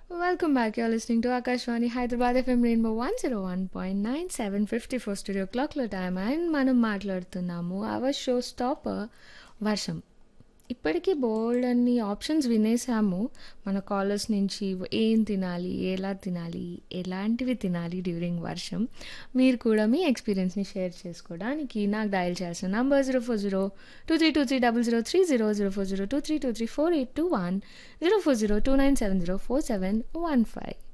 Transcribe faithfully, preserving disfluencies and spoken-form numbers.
Welcome back. You're listening to Akashvani Hyderabad F M Rainbow one oh one point nine seven fifty-four studio clock లో time and మనం మాట్లాడుతున్నాము our show stopper వర్షం. ఇప్పటికీ బోల్డ్ అన్ని options వినేసాము మన callers నుంచి. ఏం తినాలి, ఎలా తినాలి, ఎలాంటివి తినాలి డ్యూరింగ్ వర్షం. మీరు కూడా మీ ఎక్స్పీరియన్స్ని షేర్ చేసుకోవడానికి నాకు డయల్ చేయాల్సిన number zero four zero two three two three double zero three zero zero four zero two three two three four eight two one zero four zero two nine seven zero four seven one five.